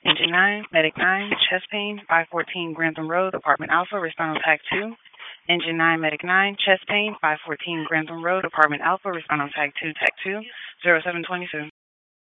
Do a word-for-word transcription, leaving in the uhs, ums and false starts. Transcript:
Engine nine, Medic nine, chest pain, five fourteen Grantham Road, Apartment Alpha, respond on tag two. Engine nine, Medic nine, chest pain, five fourteen Grantham Road, Apartment Alpha, respond on tag two, tag two, zero seven twenty-two.